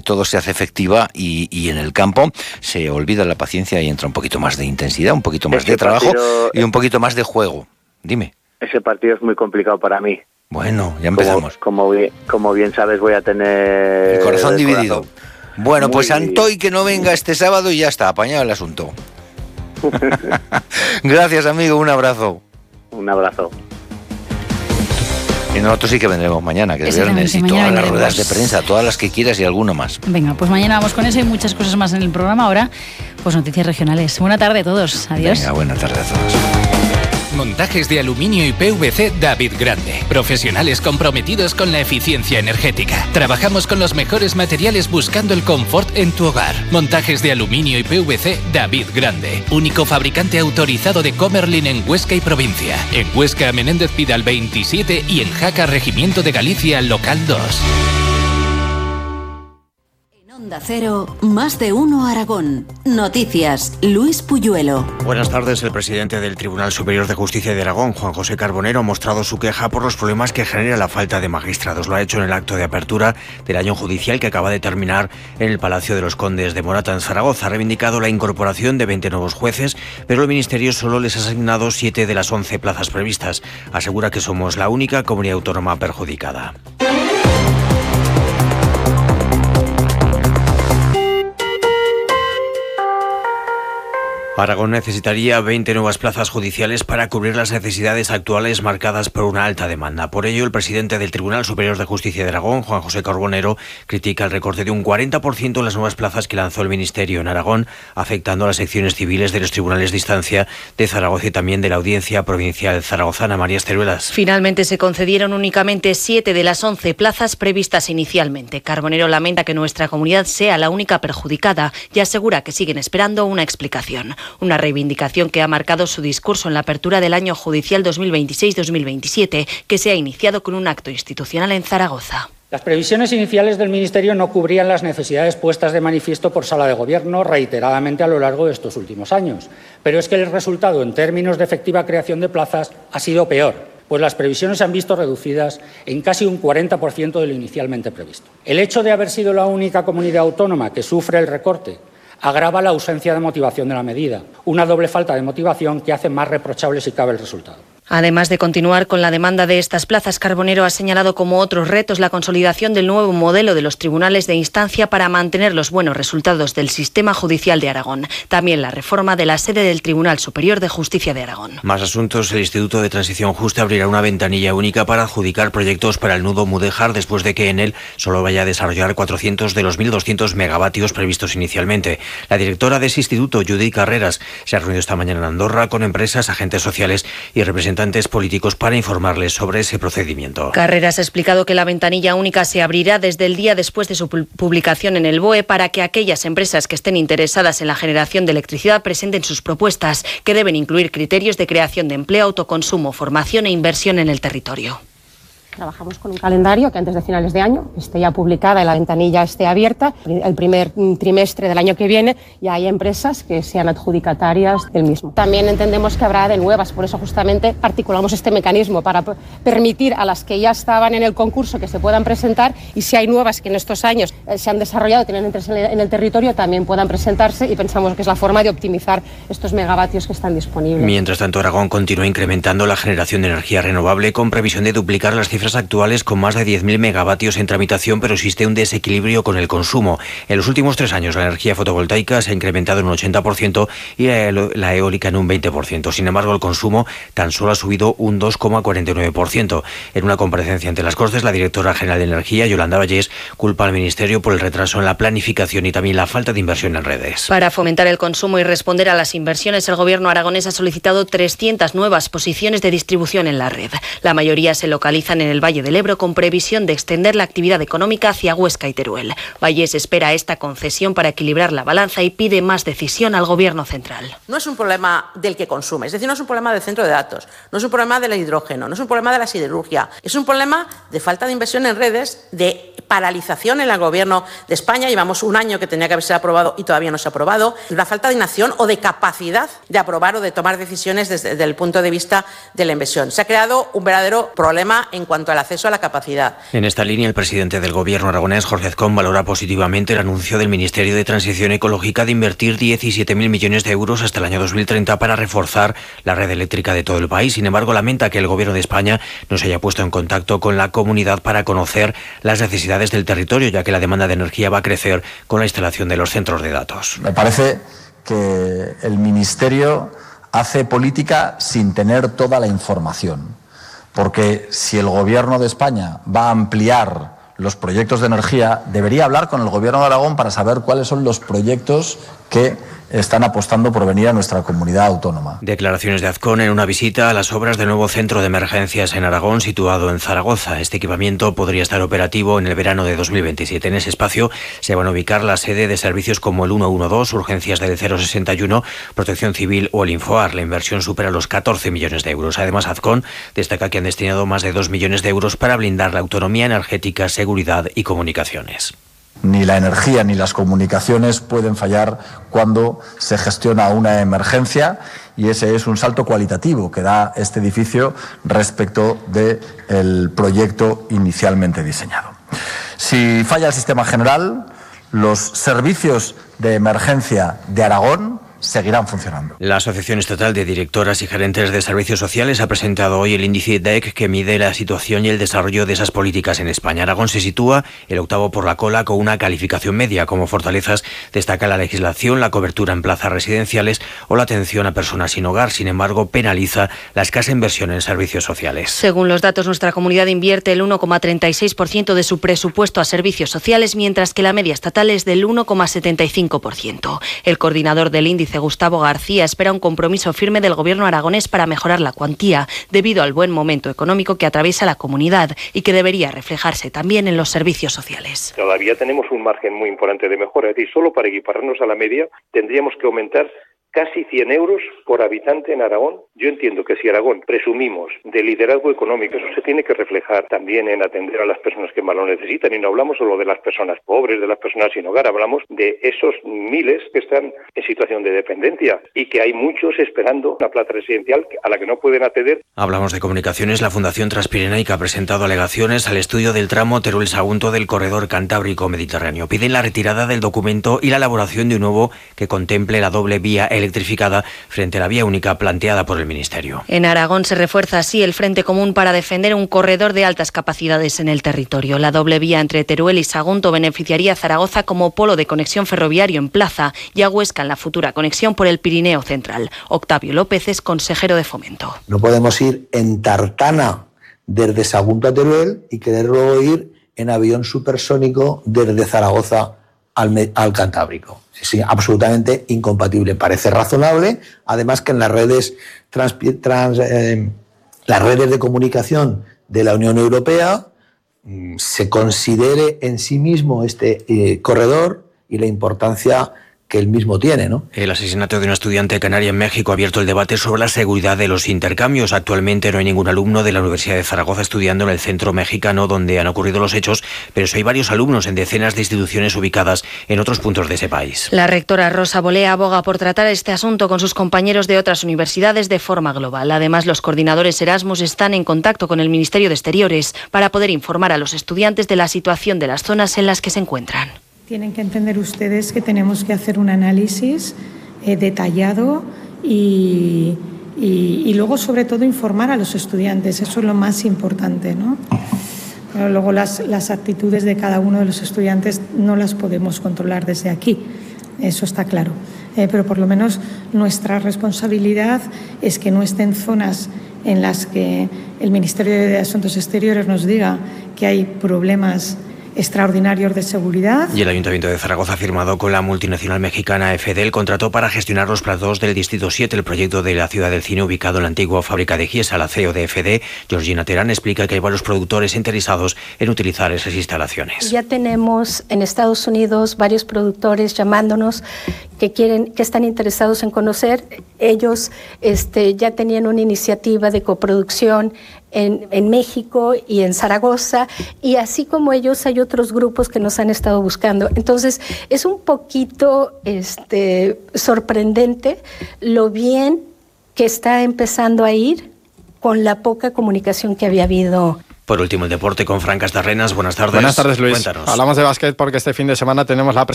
todo se hace efectiva y en el campo se olvida la paciencia y entra un poquito más de intensidad, un poquito más de trabajo y un poquito más de juego. Dime. Ese partido es muy complicado para mí. Bueno, ya empezamos. Como bien sabes, voy a tener... El corazón dividido. Bueno, pues muy... Antoy que no venga este sábado y ya está, apañado el asunto. Gracias, amigo, un abrazo. Un abrazo. Y nosotros sí que vendremos mañana, que es viernes, y todas las ruedas de prensa, todas las que quieras y alguno más. Venga, pues mañana vamos con eso y muchas cosas más en el programa. Ahora, pues noticias regionales. Buena tarde a todos. Adiós. Venga, buena tarde a todos. Montajes de aluminio y PVC David Grande. Profesionales comprometidos con la eficiencia energética. Trabajamos con los mejores materiales buscando el confort en tu hogar. Montajes de aluminio y PVC David Grande. Único fabricante autorizado de Comerlin en Huesca y provincia. En Huesca, Menéndez Pidal 27 y en Jaca, Regimiento de Galicia, local 2. Onda Cero, Más de Uno Aragón. Noticias, Luis Puyuelo. Buenas tardes. El presidente del Tribunal Superior de Justicia de Aragón, Juan José Carbonero, ha mostrado su queja por los problemas que genera la falta de magistrados. Lo ha hecho en el acto de apertura del año judicial que acaba de terminar en el Palacio de los Condes de Morata, en Zaragoza. Ha reivindicado la incorporación de 20 nuevos jueces, pero el Ministerio solo les ha asignado 7 de las 11 plazas previstas. Asegura que somos la única comunidad autónoma perjudicada. Aragón necesitaría 20 nuevas plazas judiciales para cubrir las necesidades actuales marcadas por una alta demanda. Por ello, el presidente del Tribunal Superior de Justicia de Aragón, Juan José Carbonero, critica el recorte de un 40% en las nuevas plazas que lanzó el Ministerio en Aragón, afectando a las secciones civiles de los tribunales de instancia de Zaragoza y también de la Audiencia Provincial zaragozana. María Esteruelas. Finalmente se concedieron únicamente 7 de las 11 plazas previstas inicialmente. Carbonero lamenta que nuestra comunidad sea la única perjudicada y asegura que siguen esperando una explicación. Una reivindicación que ha marcado su discurso en la apertura del año judicial 2026-2027, que se ha iniciado con un acto institucional en Zaragoza. Las previsiones iniciales del Ministerio no cubrían las necesidades puestas de manifiesto por Sala de Gobierno reiteradamente a lo largo de estos últimos años. Pero es que el resultado en términos de efectiva creación de plazas ha sido peor, pues las previsiones se han visto reducidas en casi un 40% de lo inicialmente previsto. El hecho de haber sido la única comunidad autónoma que sufre el recorte agrava la ausencia de motivación de la medida, una doble falta de motivación que hace más reprochable si cabe el resultado. Además de continuar con la demanda de estas plazas, Carbonero ha señalado como otros retos la consolidación del nuevo modelo de los tribunales de instancia para mantener los buenos resultados del sistema judicial de Aragón. También la reforma de la sede del Tribunal Superior de Justicia de Aragón. Más asuntos. El Instituto de Transición Justa abrirá una ventanilla única para adjudicar proyectos para el nudo Mudéjar después de que en él solo vaya a desarrollar 400 de los 1.200 megavatios previstos inicialmente. La directora de ese instituto, Judith Carreras, se ha reunido esta mañana en Andorra con empresas, agentes sociales y representantes políticos para informarles sobre ese procedimiento. Carreras ha explicado que la ventanilla única se abrirá desde el día después de su publicación en el BOE para que aquellas empresas que estén interesadas en la generación de electricidad presenten sus propuestas, que deben incluir criterios de creación de empleo, autoconsumo, formación e inversión en el territorio. Trabajamos con un calendario que antes de finales de año esté ya publicada y la ventanilla esté abierta. El primer trimestre del año que viene ya hay empresas que sean adjudicatarias del mismo. También entendemos que habrá de nuevas, por eso justamente articulamos este mecanismo para permitir a las que ya estaban en el concurso que se puedan presentar y si hay nuevas que en estos años se han desarrollado, tienen interés en el territorio, también puedan presentarse y pensamos que es la forma de optimizar estos megavatios que están disponibles. Mientras tanto, Aragón continúa incrementando la generación de energía renovable con previsión de duplicar las cifras actuales con más de 10.000 megavatios en tramitación, pero existe un desequilibrio con el consumo. En los últimos 3 años la energía fotovoltaica se ha incrementado en un 80% y la eólica en un 20%. Sin embargo, el consumo tan solo ha subido un 2,49%. En una comparecencia ante las Cortes, la directora general de Energía, Yolanda Vallés, culpa al Ministerio por el retraso en la planificación y también la falta de inversión en redes. Para fomentar el consumo y responder a las inversiones, el Gobierno aragonés ha solicitado 300 nuevas posiciones de distribución en la red. La mayoría se localizan en el Valle del Ebro, con previsión de extender la actividad económica hacia Huesca y Teruel. Vallés espera esta concesión para equilibrar la balanza y pide más decisión al Gobierno central. No es un problema del que consume, es decir, no es un problema del centro de datos, no es un problema del hidrógeno, no es un problema de la siderurgia, es un problema de falta de inversión en redes, de paralización en el Gobierno de España. Llevamos un año que tenía que haberse aprobado y todavía no se ha aprobado. Una falta de inacción o de capacidad de aprobar o de tomar decisiones desde el punto de vista de la inversión. Se ha creado un verdadero problema en cuanto al acceso a la capacidad. En esta línea, el presidente del Gobierno aragonés, Jorge Azcón, valora positivamente el anuncio del Ministerio de Transición Ecológica de invertir 17.000 millones de euros hasta el año 2030 para reforzar la red eléctrica de todo el país. Sin embargo, lamenta que el Gobierno de España no se haya puesto en contacto con la comunidad para conocer las necesidades del territorio, ya que la demanda de energía va a crecer con la instalación de los centros de datos. Me parece que el Ministerio hace política sin tener toda la información, porque si el Gobierno de España va a ampliar los proyectos de energía, debería hablar con el Gobierno de Aragón para saber cuáles son los proyectos que están apostando por venir a nuestra comunidad autónoma. Declaraciones de Azcón en una visita a las obras del nuevo centro de emergencias en Aragón, situado en Zaragoza. Este equipamiento podría estar operativo en el verano de 2027. En ese espacio se van a ubicar la sede de servicios como el 112, urgencias del 061, protección civil o el Infoar. La inversión supera los 14 millones de euros. Además, Azcón destaca que han destinado más de 2 millones de euros para blindar la autonomía energética, seguridad y comunicaciones. Ni la energía ni las comunicaciones pueden fallar cuando se gestiona una emergencia, y ese es un salto cualitativo que da este edificio respecto del proyecto inicialmente diseñado. Si falla el sistema general, los servicios de emergencia de Aragón seguirán funcionando. La Asociación Estatal de Directoras y Gerentes de Servicios Sociales ha presentado hoy el índice DEC que mide la situación y el desarrollo de esas políticas en España. Aragón se sitúa el octavo por la cola con una calificación media. Como fortalezas destaca la legislación, la cobertura en plazas residenciales o la atención a personas sin hogar. Sin embargo, penaliza la escasa inversión en servicios sociales. Según los datos, nuestra comunidad invierte el 1,36% de su presupuesto a servicios sociales, mientras que la media estatal es del 1,75%. El coordinador del índice, Gustavo García, espera un compromiso firme del Gobierno aragonés para mejorar la cuantía, debido al buen momento económico que atraviesa la comunidad y que debería reflejarse también en los servicios sociales. Todavía tenemos un margen muy importante de mejora, es decir, solo para equipararnos a la media tendríamos que aumentar casi 100 euros por habitante en Aragón. Yo entiendo que si Aragón presumimos de liderazgo económico, eso se tiene que reflejar también en atender a las personas que más lo necesitan. Y no hablamos solo de las personas pobres, de las personas sin hogar, hablamos de esos miles que están en situación de dependencia y que hay muchos esperando una plaza residencial a la que no pueden acceder. Hablamos de comunicaciones. La Fundación Transpirenaica ha presentado alegaciones al estudio del tramo Teruel-Sagunto del corredor Cantábrico-Mediterráneo. Piden la retirada del documento y la elaboración de un nuevo que contemple la doble vía electrificada frente a la vía única planteada por el Ministerio. En Aragón se refuerza así el Frente Común para defender un corredor de altas capacidades en el territorio. La doble vía entre Teruel y Sagunto beneficiaría a Zaragoza como polo de conexión ferroviario en plaza y a Huesca en la futura conexión por el Pirineo Central. Octavio López es consejero de Fomento. No podemos ir en tartana desde Sagunto a Teruel y querer luego ir en avión supersónico desde Zaragoza al Cantábrico. Sí, absolutamente incompatible. Parece razonable, además, que en las redes las redes de comunicación de la Unión Europea se considere en sí mismo este corredor y la importancia que él mismo tiene, ¿no? El asesinato de una estudiante canaria en México ha abierto el debate sobre la seguridad de los intercambios. Actualmente no hay ningún alumno de la Universidad de Zaragoza estudiando en el centro mexicano donde han ocurrido los hechos, pero sí hay varios alumnos en decenas de instituciones ubicadas en otros puntos de ese país. La rectora Rosa Bolea aboga por tratar este asunto con sus compañeros de otras universidades de forma global. Además, los coordinadores Erasmus están en contacto con el Ministerio de Exteriores para poder informar a los estudiantes de la situación de las zonas en las que se encuentran. Tienen que entender ustedes que tenemos que hacer un análisis detallado y luego, sobre todo, informar a los estudiantes. Eso es lo más importante, ¿no? Pero luego las actitudes de cada uno de los estudiantes no las podemos controlar desde aquí. Eso está claro. Pero por lo menos nuestra responsabilidad es que no estén zonas en las que el Ministerio de Asuntos Exteriores nos diga que hay problemas extraordinarios de seguridad. Y el Ayuntamiento de Zaragoza ha firmado con la multinacional mexicana EFD el contrato para gestionar los platos del Distrito 7, el proyecto de la Ciudad del Cine ubicado en la antigua fábrica de Giesa. La CEO de EFD, Georgina Terán, explica que hay varios productores interesados en utilizar esas instalaciones. Ya tenemos en Estados Unidos varios productores llamándonos que están interesados en conocer. Ellos ya tenían una iniciativa de coproducción en México y en Zaragoza, y así como ellos hay otros grupos que nos han estado buscando. Entonces es un poquito sorprendente lo bien que está empezando a ir con la poca comunicación que había habido. Por último, el deporte con Fran Castarrenas. Buenas tardes. Buenas tardes, Luis. Cuéntanos. Hablamos de básquet porque este fin de semana tenemos la presentación